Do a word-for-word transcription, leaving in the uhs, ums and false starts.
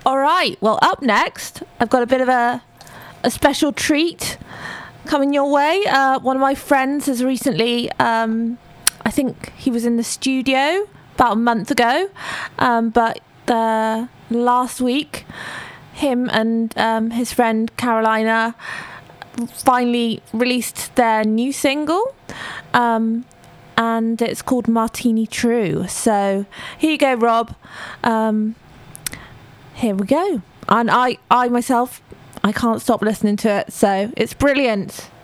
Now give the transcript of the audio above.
All right. Well, up next, I've got a bit of a a special treat coming your way. Uh, one of my friends has recently, um, I think he was in the studio about a month ago, um, but the last week, him and um, his friend Carolina finally released their new single, um, and it's called Martini True. So here you go, Rob. Um, here we go. And I, I myself, I can't stop listening to it, so it's brilliant.